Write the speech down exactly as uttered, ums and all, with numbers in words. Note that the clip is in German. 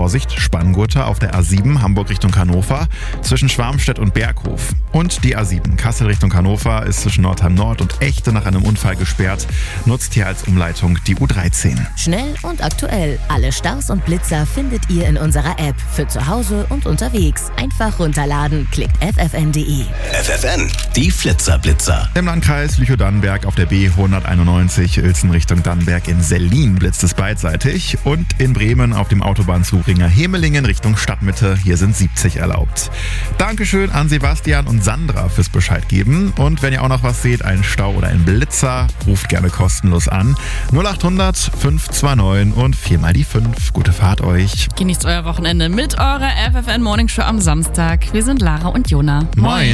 Vorsicht, Spanngurte auf der A sieben Hamburg Richtung Hannover zwischen Schwarmstedt und Berghof. Und die A sieben Kassel Richtung Hannover ist zwischen Nordheim Nord und Echte nach einem Unfall gesperrt. Nutzt hier als Umleitung die U dreizehn. Schnell und aktuell. Alle Staus und Blitzer findet ihr in unserer App. Für zu Hause und unterwegs. Einfach runterladen. Klickt f f n punkt d e. F F N, die Flitzerblitzer. Im Landkreis Lüchow-Dannenberg auf der B hunderteinundneunzig Uelzen Richtung Dannenberg in Sellin blitzt es beidseitig. Und in Bremen auf dem Autobahnzubringer Hemelingen Richtung Stadtmitte. Hier sind siebzig erlaubt. Dankeschön an Sebastian und Sandra fürs Bescheid geben. Und wenn ihr auch noch was seht, einen Stau oder einen Blitzer, ruft gerne kostenlos an. null acht hundert fünf zwei neun und viermal die fünf. Gute Fahrt euch. Genießt euer Wochenende mit eurer F F N Morning Show am Samstag. Wir sind Lara und Jona. Moin.